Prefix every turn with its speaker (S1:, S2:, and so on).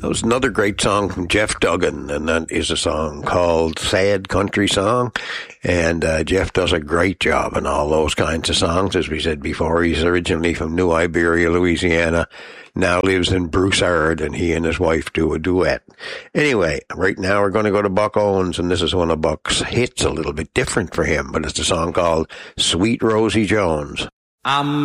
S1: That was another great song from Jeff Duggan, and that is a song called Sad Country Song. And Jeff does a great job in all those kinds of songs. As we said before, he's originally from New Iberia, Louisiana, now lives in Broussard, and he and his wife do a duet. Anyway, right now we're going to go to Buck Owens, and this is one of Buck's hits, a little bit different for him, but it's a song called Sweet Rosie Jones.
S2: I'm